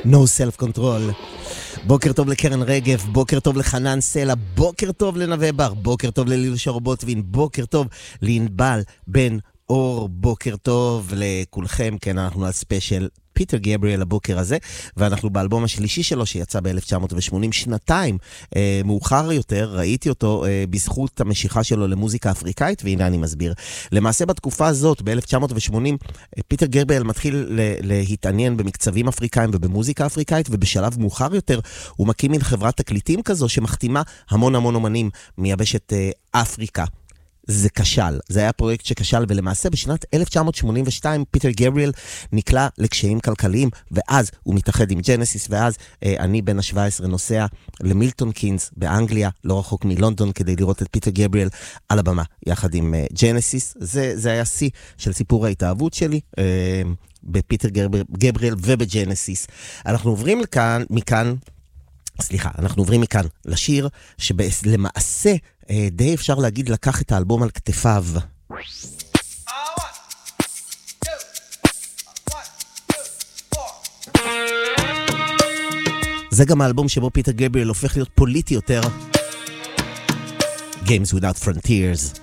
No Self Control. בוקר טוב לקרן רגב, בוקר טוב לחנן סלע, בוקר טוב לנווה בר, בוקר טוב לליל שרבוטבין, בוקר טוב לענבל בן אור, בוקר טוב לכולכם. כן, אנחנו על ספיישל פיטר גבריאל הבוקר הזה, ואנחנו באלבום השלישי שלו שיצא ב-1980, שנתיים מאוחר יותר. ראיתי אותו בזכות המשיכה שלו למוזיקה אפריקאית, והנה אני מסביר. למעשה בתקופה הזאת, ב-1980, פיטר גבריאל מתחיל להתעניין במקצבים אפריקאים ובמוזיקה אפריקאית, ובשלב מאוחר יותר הוא מקים מין חברת תקליטים כזו שמחתימה המון אומנים מיבשת אפריקה. זה כשל, זה היה פרויקט שכשל, ולמעשה בשנת 1982 פיטר גבריאל נקלע לקשיים כלכליים, ואז הוא מתאחד עם ג'נסיס, ואז אני בן ה-17 נוסע למילטון קינס באנגליה, לא רחוק מלונדון, כדי לראות את פיטר גבריאל על הבמה, יחד עם ג'נסיס. זה היה שיא של סיפור ההתאהבות שלי, בפיטר גבריאל ובג'נסיס. אנחנו עוברים מכאן לשיר שלמעשה די אפשר להגיד לקח את האלבום על כתפיו. זה גם האלבום שבו פיטר גבריאל הופך להיות פוליטי יותר. Games Without Frontiers.